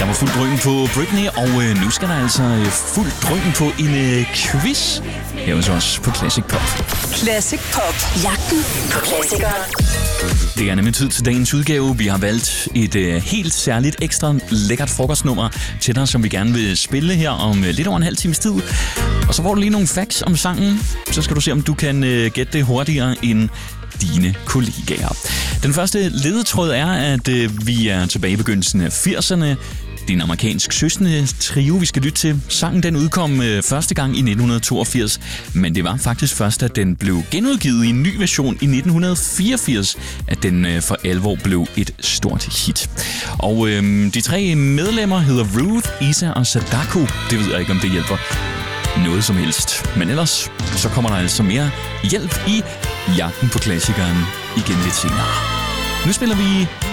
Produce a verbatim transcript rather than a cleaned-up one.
var fuld drøn på Britney, og øh, nu skal der altså fuld drøn på en øh, quiz her hos os på Classic Pop. Classic Pop. Jagten på klassikere. Det er nemlig tid til dagens udgave. Vi har valgt et øh, helt særligt ekstra lækkert frokostnummer til dig, som vi gerne vil spille her om øh, lidt over en halv times tid. Og så får du lige nogle facts om sangen. Så skal du se, om du kan øh, gætte det hurtigere end dine kollegaer. Den første ledetråd er, at øh, vi er tilbage i begyndelsen af firserne. Det er en amerikansk søskende trio, vi skal lytte til. Sangen den udkom øh, første gang i nitten toogfirs, men det var faktisk først, at den blev genudgivet i en ny version i nitten fireogfirs, at den øh, for alvor blev et stort hit. Og øh, de tre medlemmer hedder Ruth, Isa og Sadako. Det ved jeg ikke, om det hjælper noget som helst. Men ellers så kommer der altså mere hjælp i jagten på klassikeren igen lidt senere. Nu spiller vi